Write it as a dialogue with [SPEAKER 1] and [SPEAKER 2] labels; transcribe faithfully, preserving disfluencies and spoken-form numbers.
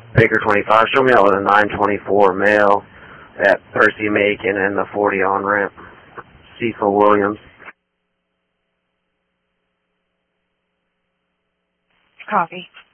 [SPEAKER 1] Baker twenty-five, show me out with a nine twenty-four male at Percy Macon and the forty on-ramp. Cecil Williams.
[SPEAKER 2] Copy.